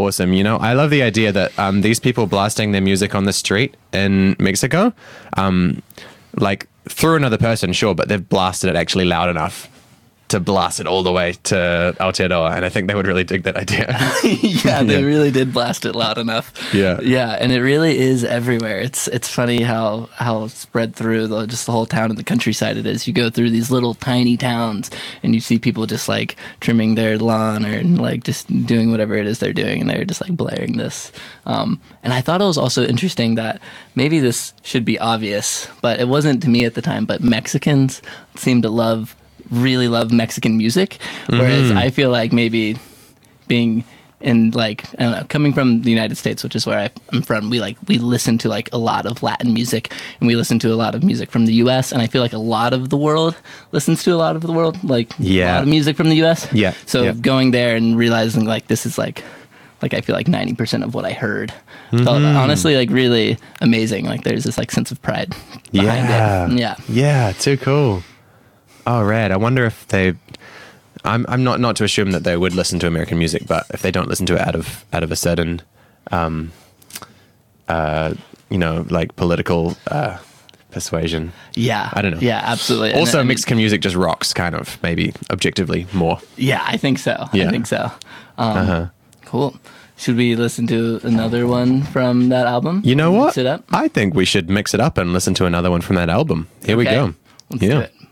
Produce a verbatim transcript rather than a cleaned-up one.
awesome. You know, I love the idea that um, these people blasting their music on the street in Mexico, um, like through another person, sure, but they've blasted it actually loud enough to blast it all the way to Aotearoa, and I think they would really dig that idea. yeah, they Yeah. really did blast it loud enough. Yeah. yeah, and it really is everywhere. It's it's funny how how spread through the, just the whole town and the countryside it is. You go through these little tiny towns, and you see people just like trimming their lawn or like just doing whatever it is they're doing, and they're just like blaring this. Um, and I thought it was also interesting that maybe this should be obvious, but it wasn't to me at the time. But Mexicans seem to love. really love Mexican music, whereas Mm-hmm. I feel like maybe being in like I don't know, coming from the United States, which is where I, I'm from, we like we listen to like a lot of Latin music, and we listen to a lot of music from the U S, and I feel like a lot of the world listens to a lot of the world, like Yeah. a lot of music from the U S. Yeah, So yeah. going there and realizing like this is like like I feel like ninety percent of what I heard. Felt honestly like really amazing. Like there's this like sense of pride behind Yeah. it. Yeah. Yeah, too cool. Oh, rad. I wonder if they... I'm I'm not, not to assume that they would listen to American music, but if they don't listen to it out of out of a certain, um, uh, you know, like political uh, persuasion. Yeah. I don't know. Yeah, absolutely. And- Also, and- Mexican music just rocks, kind of, maybe objectively more. Yeah, I think so. Yeah. I think so. Um, Uh-huh. Cool. Should we listen to another one from that album? You know what? Mix it up? I think we should mix it up and listen to another one from that album. Here we Okay. go. Let's yeah. do it.